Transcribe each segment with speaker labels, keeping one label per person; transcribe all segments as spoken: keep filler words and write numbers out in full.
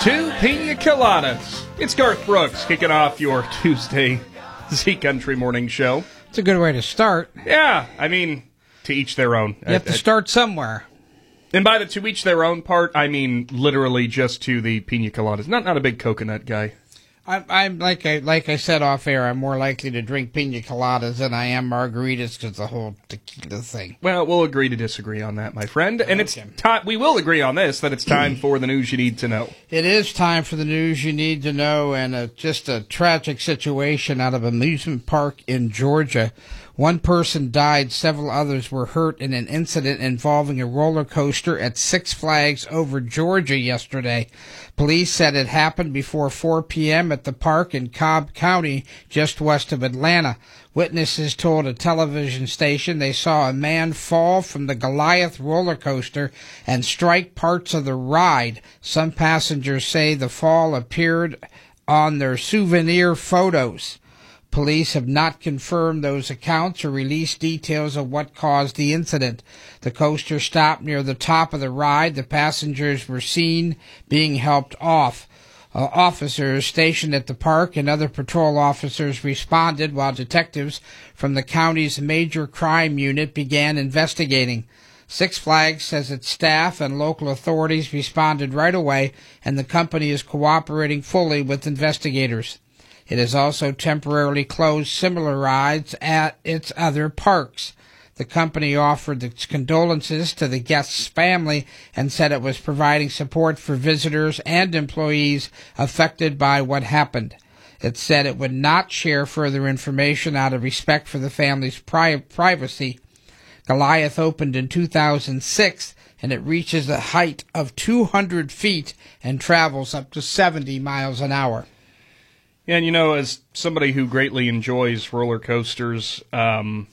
Speaker 1: Two pina coladas. It's Garth Brooks kicking off your Tuesday Z Country Morning Show.
Speaker 2: It's a good way to start.
Speaker 1: Yeah, I mean, to each their own.
Speaker 2: You have to start somewhere.
Speaker 1: And by the to each their own part, I mean literally just to the pina coladas. Not not a big coconut guy.
Speaker 2: I'm, I'm like I like I said off air. I'm more likely to drink pina coladas than I am margaritas because the whole tequila thing.
Speaker 1: Well, we'll agree to disagree on that, my friend. And
Speaker 2: Okay.
Speaker 1: it's time. We will agree on this that it's time for the news you need to know.
Speaker 2: It is time for the news you need to know, and uh, just a tragic situation out of an amusement park in Georgia. One person died, several others were hurt in an incident involving a roller coaster at Six Flags over Georgia yesterday. Police said it happened before four p.m. at the park in Cobb County, just west of Atlanta. Witnesses told a television station they saw a man fall from the Goliath roller coaster and strike parts of the ride. Some passengers say the fall appeared on their souvenir photos. Police have not confirmed those accounts or released details of what caused the incident. The coaster stopped near the top of the ride. The passengers were seen being helped off. Uh, officers stationed at the park and other patrol officers responded while detectives from the county's major crime unit began investigating. Six Flags says its staff and local authorities responded right away, and the company is cooperating fully with investigators. It has also temporarily closed similar rides at its other parks. The company offered its condolences to the guest's family and said it was providing support for visitors and employees affected by what happened. It said it would not share further information out of respect for the family's pri- privacy. Goliath opened in two thousand six, and it reaches a height of two hundred feet and travels up to seventy miles an hour.
Speaker 1: Yeah, and you know, as somebody who greatly enjoys roller coasters, um,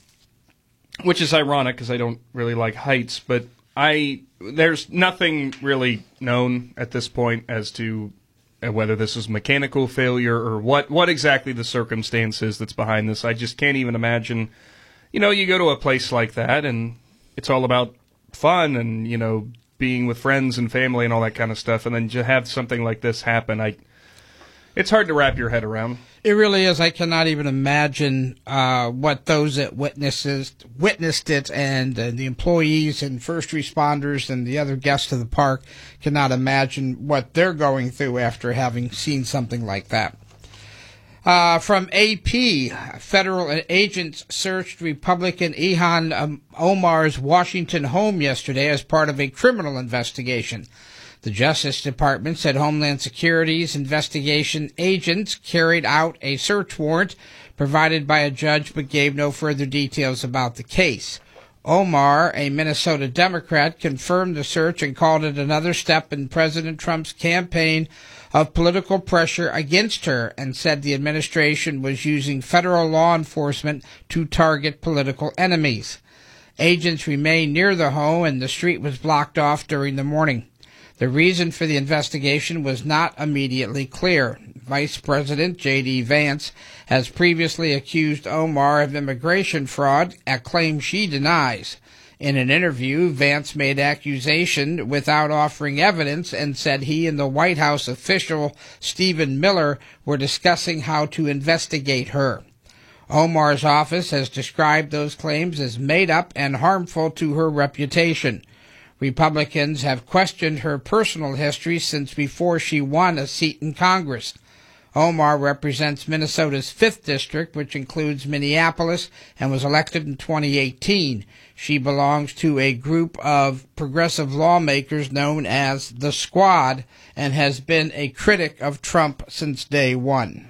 Speaker 1: which is ironic because I don't really like heights, but I there's nothing really known at this point as to whether this is mechanical failure or what, what exactly the circumstance is that's behind this. I just can't even imagine. You know, you go to a place like that, and it's all about fun and, you know, being with friends and family and all that kind of stuff, and then to have something like this happen, I... It's hard to wrap your head around.
Speaker 2: It really is. I cannot even imagine uh, what those that witnesses witnessed it and uh, the employees and first responders and the other guests of the park cannot imagine what they're going through after having seen something like that. Uh, from A P, federal agents searched Republican Ilhan um, Omar's Washington home yesterday as part of a criminal investigation. The Justice Department said Homeland Security's investigation agents carried out a search warrant provided by a judge but gave no further details about the case. Omar, a Minnesota Democrat, confirmed the search and called it another step in President Trump's campaign of political pressure against her and said the administration was using federal law enforcement to target political enemies. Agents remained near the home and the street was blocked off during the morning. The reason for the investigation was not immediately clear. Vice President J D. Vance has previously accused Omar of immigration fraud, a claim she denies. In an interview, Vance made accusation without offering evidence and said he and the White House official Stephen Miller were discussing how to investigate her. Omar's office has described those claims as made up and harmful to her reputation. Republicans have questioned her personal history since before she won a seat in Congress. Omar represents Minnesota's fifth District, which includes Minneapolis, and was elected in twenty eighteen. She belongs to a group of progressive lawmakers known as the Squad and has been a critic of Trump since day one.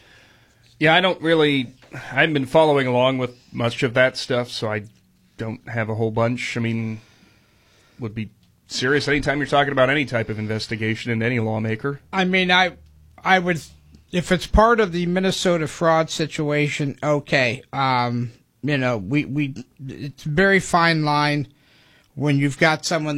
Speaker 1: Yeah, I don't really... I haven't been following along with much of that stuff, so I don't have a whole bunch. I mean... would be serious anytime you're talking about any type of investigation into any lawmaker.
Speaker 2: I mean, I I would, if it's part of the Minnesota fraud situation, okay. Um, you know, we, we it's a very fine line when you've got someone